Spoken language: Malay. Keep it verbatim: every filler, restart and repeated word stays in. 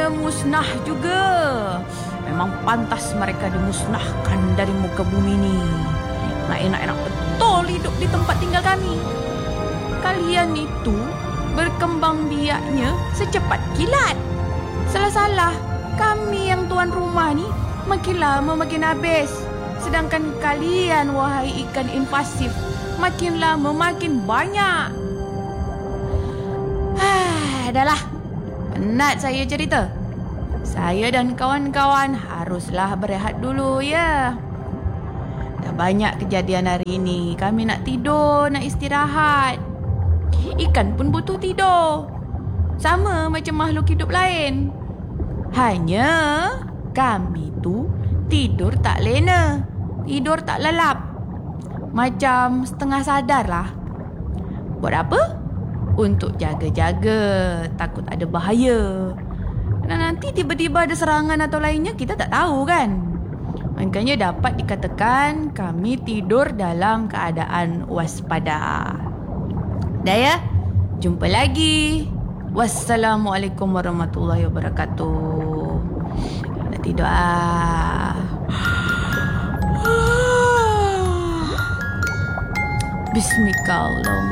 kena musnah juga. Memang pantas mereka dimusnahkan dari muka bumi ni. Nak enak-enak betul hidup di tempat tinggal kami. Kalian itu berkembang biaknya secepat kilat. Salah-salah, kami yang tuan rumah ni makin lama makin habis. Sedangkan kalian, wahai ikan invasif, makin lama makin banyak. Haa, dah lah. Penat saya cerita. Saya dan kawan-kawan haruslah berehat dulu ya. Dah banyak kejadian hari ini. Kami nak tidur, nak istirahat. Ikan pun butuh tidur. Sama macam makhluk hidup lain. Hanya kami tu tidur tak lena. Tidur tak lelap. Macam setengah sadar lah. Buat apa? Untuk jaga-jaga. Takut ada bahaya. Dan nanti tiba-tiba ada serangan atau lainnya, kita tak tahu kan. Makanya dapat dikatakan kami tidur dalam keadaan waspada. Dah ya? Jumpa lagi. Wassalamualaikum warahmatullahi wabarakatuh. Nak tidur ah. Bismillah.